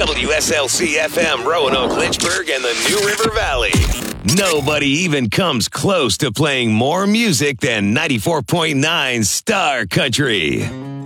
WSLC FM, Roanoke, Lynchburg, and the New River Valley. Nobody even comes close to playing more music than 94.9 Star Country.